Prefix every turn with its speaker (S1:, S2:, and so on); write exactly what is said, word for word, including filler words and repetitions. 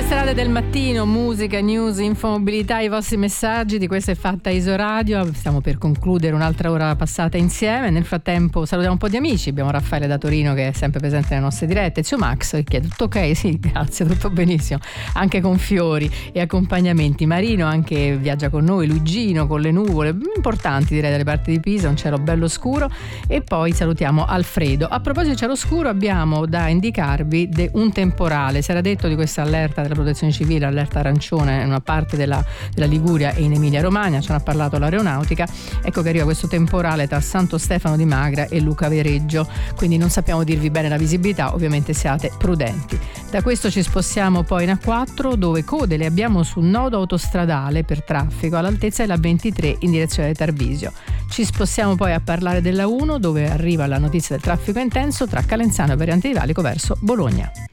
S1: strade del mattino, musica, news, infomobilità, i vostri messaggi. Di questo è fatta Isoradio. Stiamo per concludere un'altra ora passata insieme. Nel frattempo salutiamo un po' di amici. Abbiamo Raffaele da Torino che è sempre presente nelle nostre dirette. Zio Max che chiede tutto ok? Sì, grazie, tutto benissimo, anche con fiori e accompagnamenti. Marino anche viaggia con noi, Luigino con le nuvole importanti direi dalle parti di Pisa, un cielo bello scuro. E poi salutiamo Alfredo. A proposito di cielo scuro abbiamo da indicarvi de un temporale. Si era detto di questa allerta della protezione civile, allerta arancione in una parte della, della Liguria e in Emilia Romagna, ce ne ha parlato l'aeronautica. Ecco che arriva questo temporale tra Santo Stefano di Magra e Luca Vereggio, quindi non sappiamo dirvi bene la visibilità, ovviamente siate prudenti. Da questo ci spostiamo poi in A quattro, dove code le abbiamo sul nodo autostradale per traffico all'altezza della ventitré in direzione di Tarvisio. Ci spostiamo poi a parlare della uno, dove arriva la notizia del traffico intenso tra Calenzano e Variante di Valico verso Bologna.